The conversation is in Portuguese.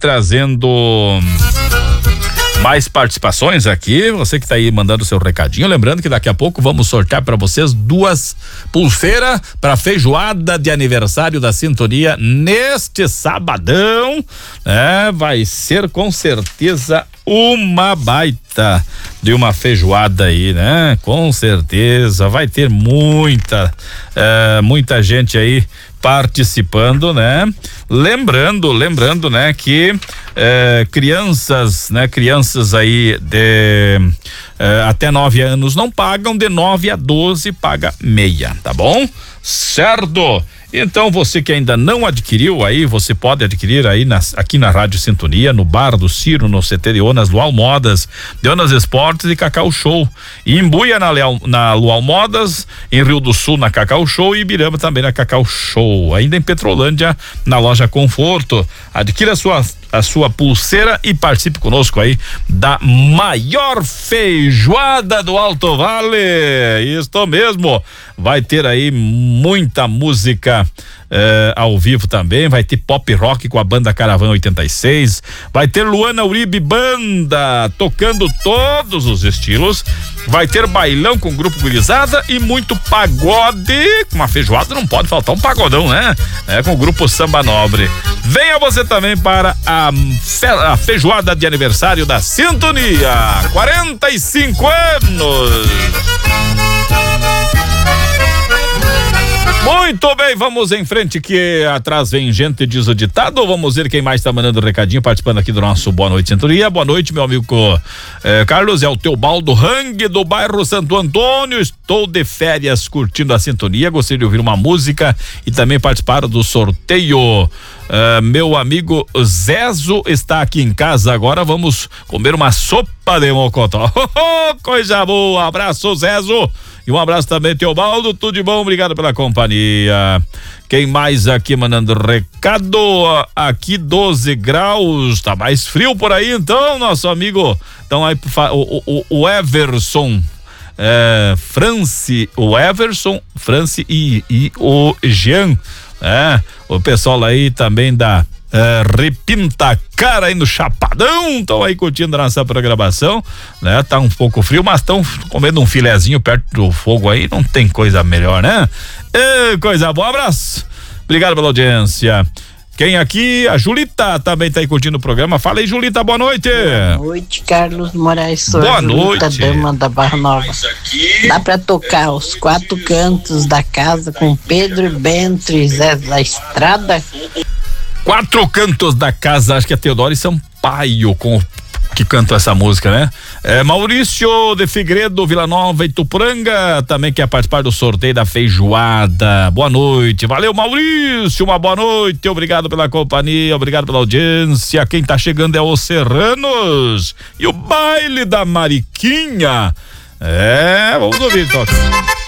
trazendo mais participações aqui, você que tá aí mandando seu recadinho, lembrando que daqui a pouco vamos sortear para vocês 2 pulseiras para feijoada de aniversário da Sintonia neste sabadão, vai ser com certeza uma baita de uma feijoada aí, né? Com certeza vai ter muita gente aí participando, né? Lembrando, né, que crianças aí de até 9 anos não pagam, de 9 a 12 paga meia, tá bom? Certo? Então você que ainda não adquiriu aí, você pode adquirir aí aqui na Rádio Sintonia, no Bar do Ciro, no CT de Onas, Luau Modas, Deonas Esportes e Cacau Show. E em Buia na Luau Modas, em Rio do Sul na Cacau Show e Ibirama também na Cacau Show. Ainda em Petrolândia na loja Conforto. Adquira a sua pulseira e participe conosco aí da maior feijoada do Alto Vale. Isto mesmo. Vai ter aí muita música ao vivo também, vai ter pop rock com a banda Caravan 86, vai ter Luana Uribe Banda tocando todos os estilos, vai ter bailão com grupo gurizada e muito pagode. Com uma feijoada não pode faltar um pagodão, né? Com o grupo Samba Nobre. Venha você também para a feijoada de aniversário da Sintonia, 45 anos. Muito bem, vamos em frente que atrás vem gente, diz o ditado. Vamos ver quem mais tá mandando recadinho, participando aqui do nosso Boa Noite Sintonia. Boa noite, meu amigo Carlos, é o Teobaldo Hang do bairro Santo Antônio. Estou de férias curtindo a Sintonia, gostaria de ouvir uma música e também participar do sorteio. Meu amigo Zezo está aqui em casa agora, vamos comer uma sopa de mocotó. Coisa boa, abraço Zezo. E um abraço também, Teobaldo, tudo de bom, obrigado pela companhia. Quem mais aqui mandando recado? Aqui 12 graus, tá mais frio por aí então, nosso amigo. Então aí o Everson, o Everson, France e o Jean, o pessoal aí também da Repinta Cara aí no Chapadão, estão aí curtindo a nossa programação, né? Tá um pouco frio, mas estão comendo um filezinho perto do fogo aí, não tem coisa melhor, né? Coisa boa, abraço, obrigado pela audiência. Quem aqui? A Julita também tá aí curtindo o programa. Fala aí, Julita, boa noite. Boa noite, Carlos Moraes. Sou boa a Julita, noite. dama da Barra Nova. Dá pra tocar os 4 cantos da casa com Pedro Bento e Zé da Estrada? 4 cantos da casa, acho que é Teodoro e Sampaio que cantam essa música, né? Maurício de Figueiredo, Vila Nova e Tupuranga também quer participar do sorteio da feijoada. Boa noite, valeu Maurício, uma boa noite, obrigado pela companhia, obrigado pela audiência. Quem tá chegando é os Serranos e o baile da Mariquinha. Vamos ouvir, toca.